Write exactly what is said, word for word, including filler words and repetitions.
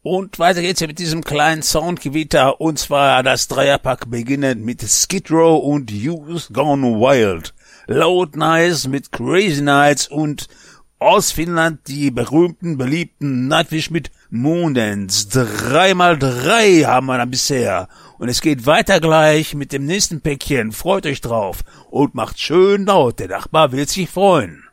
Und weiter geht's ja mit diesem kleinen Soundgewitter, und zwar das Dreierpack beginnend mit Skid Row und Youth Gone Wild. Loud Nice mit Crazy Nights und aus Finnland die berühmten, beliebten Nightwish mit Moondance. Drei mal drei haben wir dann bisher. Und es geht weiter gleich mit dem nächsten Päckchen. Freut euch drauf und macht schön laut. Der Nachbar will sich freuen.